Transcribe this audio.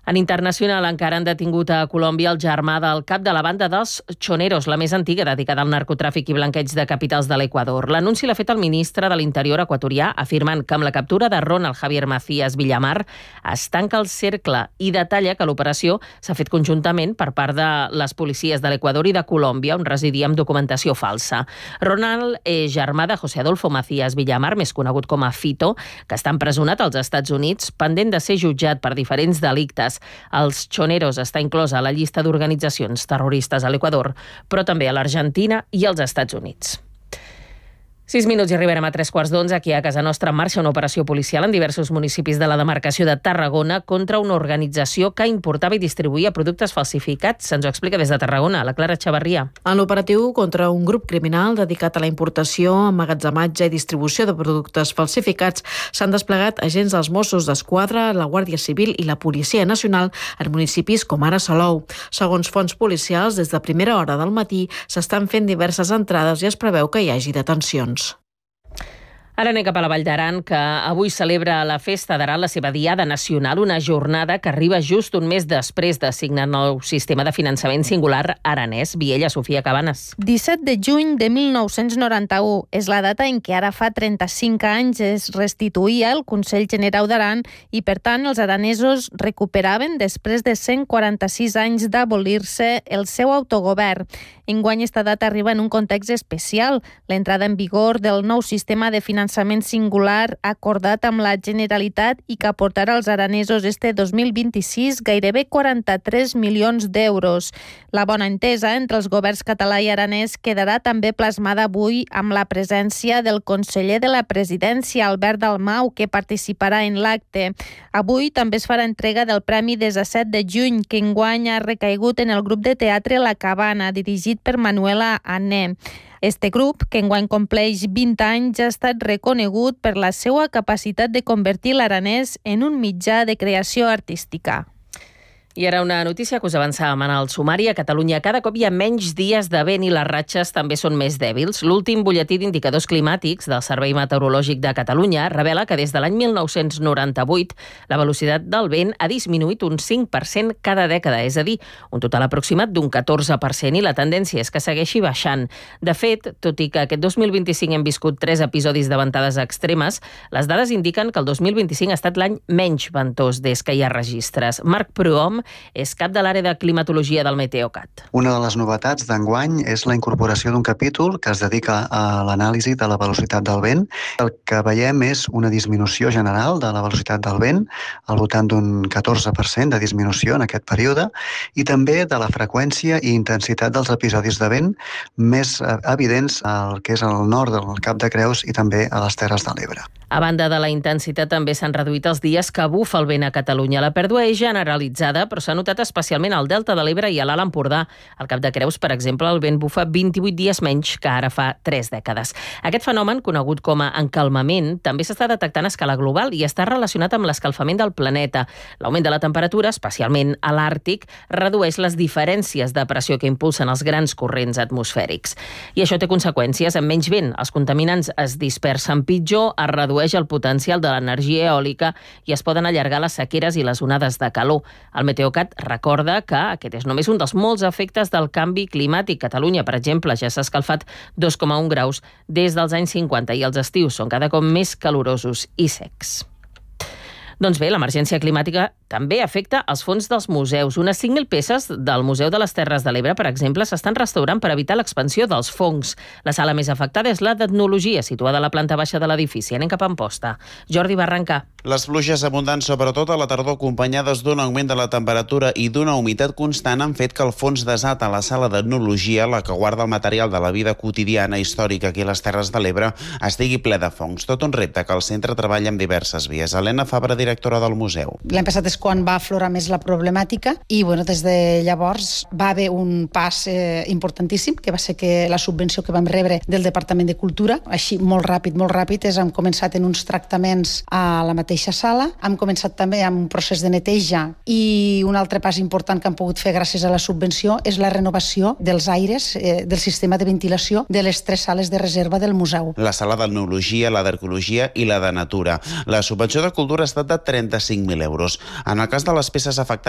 En internacional encara han detingut a Colòmbia el germà del cap de la banda dels Choneros, la més antiga dedicada al narcotràfic i blanqueig de capitals de l'Equador. L'anunci l'ha fet el ministre de l'Interior equatorià, afirmant que amb la captura de Ronald Javier Macías Villamar es tanca el cercle i detalla que l'operació s'ha fet conjuntament per part de les policies de l'Equador i de Colòmbia, on residia amb documentació falsa. Ronald és germà de José Adolfo Macías Villamar, més conegut com a Fito, que està empresonat als Estats Units, pendent de ser jutjat per diferents delictes. Els Choneros està inclosa a la llista d'organitzacions terroristes a l'Equador, però també a l'Argentina i als Estats Units. 6 minuts i arribarem a 3:15. Aquí a casa nostra en marxa una operació policial en diversos municipis de la demarcació de Tarragona contra una organització que importava i distribuïa productes falsificats. Se'ns ho explica des de Tarragona, la Clara Chavarria. En l'operatiu contra un grup criminal dedicat a la importació, emmagatzematge i distribució de productes falsificats s'han desplegat agents dels Mossos d'Esquadra, la Guàrdia Civil i la Policia Nacional en municipis com ara Salou. Segons fonts policials, des de primera hora del matí s'estan fent diverses entrades i es preveu que hi hagi detencions. Ara anem cap a la Vall d'Aran, que avui celebra la Festa d'Aran, la seva Diada Nacional, una jornada que arriba just un mes després de signar el nou sistema de finançament singular aranès. Viella, Sofia Cabanes. 17 de juny de 1991 és la data en què ara fa 35 anys es restituïa el Consell Generau d'Aran i, per tant, els aranesos recuperaven, després de 146 anys d'abolir-se, el seu autogovern. Enguany, esta data arriba en un context especial, l'entrada en vigor del nou sistema de finançament singular acordat amb la Generalitat i que aportarà als aranesos este 2026 gairebé 43 milions d'euros. La bona entesa entre els governs català i aranès quedarà també plasmada avui amb la presència del conseller de la Presidència, Albert Dalmau, que participarà en l'acte. Avui també es farà entrega del Premi 17 de juny, que enguany ha recaigut en el grup de teatre La Cabana, dirigit per Manuela Ané. Este grup, que enguany compleix 20 anys, ha estat reconegut per la seva capacitat de convertir l'aranès en un mitjà de creació artística. I ara una notícia que us avançàvem en el sumari. A Catalunya cada cop hi ha menys dies de vent i les ratxes també són més dèbils. L'últim butlletí d'indicadors climàtics del Servei Meteorològic de Catalunya revela que des de l'any 1998 la velocitat del vent ha disminuït un 5% cada dècada, és a dir, un total aproximat d'un 14%, i la tendència és que segueixi baixant. De fet, tot i que aquest 2025 hem viscut 3 episodis de ventades extremes, les dades indiquen que el 2025 ha estat l'any menys ventós des que hi ha registres. Marc Prohom és cap de l'àrea de climatologia del Meteocat. Una de les novetats d'enguany és la incorporació d'un capítol que es dedica a l'anàlisi de la velocitat del vent. El que veiem és una disminució general de la velocitat del vent, al voltant d'un 14% de disminució en aquest període, i també de la freqüència i intensitat dels episodis de vent més evidents al que és al nord del Cap de Creus i també a les Terres de l'Ebre. A banda de la intensitat, també s'han reduït els dies que bufa el vent a Catalunya. La pèrdua és generalitzada, però s'ha notat especialment al Delta de l'Ebre i a l'Alt Empordà. Al Cap de Creus, per exemple, el vent bufa 28 dies menys que ara fa 3 dècades. Aquest fenomen, conegut com a encalmament, també s'està detectant a escala global i està relacionat amb l'escalfament del planeta. L'augment de la temperatura, especialment a l'Àrtic, redueix les diferències de pressió que impulsen els grans corrents atmosfèrics. I això té conseqüències. Amb menys vent, els contaminants es dispersen pitjor, es redueix el potencial de l'energia eòlica i es poden allargar les sequeres i les onades de calor. El Meteocat recorda que aquest és només un dels molts efectes del canvi climàtic. Catalunya, per exemple, ja s'ha escalfat 2,1 graus des dels anys 50 i els estius són cada cop més calorosos i secs. Doncs bé, l'emergència climàtica també afecta els fons dels museus. Unes 5.000 peces del Museu de les Terres de l'Ebre, per exemple, s'estan restaurant per evitar l'expansió dels fongs. La sala més afectada és la d'etnologia, situada a la planta baixa de l'edifici. Anem cap a Amposta. Jordi Barranca. Les pluges abundants, sobretot a la tardor, acompanyades d'un augment de la temperatura i d'una humitat constant, han fet que el fons desat a la sala d'etnologia, la que guarda el material de la vida quotidiana històrica aquí a les Terres de l'Ebre, estigui ple de fongs. Tot un repte que el centre treballa amb diverses vies. Helena Fabra, directora del museu. L'any passat és quan va aflorar més la problemàtica i des de llavors va haver un pas importantíssim, que va ser que la subvenció que vam rebre del Departament de Cultura, així molt ràpid, hem començat en uns tractaments a la mateixa sala, hem començat també amb un procés de neteja i un altre pas important que hem pogut fer gràcies a la subvenció és la renovació dels aires del sistema de ventilació de les 3 sales de reserva del museu. La sala d'etnologia, la d'arqueologia i la de natura. La subvenció de cultura ha estat de 35.000 euros. En el cas de les peces afectades